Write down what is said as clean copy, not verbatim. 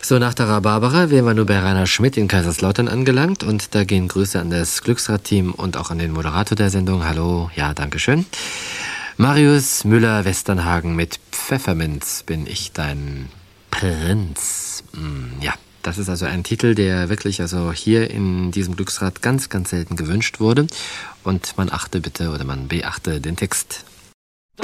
So, nach der Rhabarbera wären wir nur bei Rainer Schmidt in Kaiserslautern angelangt und da gehen Grüße an das Glücksrad-Team und auch an den Moderator der Sendung. Hallo, ja, dankeschön. Marius Müller-Westernhagen mit Pfefferminz bin ich dein Prinz. Ja, das ist also ein Titel, der wirklich also hier in diesem Glücksrad ganz, ganz selten gewünscht wurde und man achte bitte oder man beachte den Text.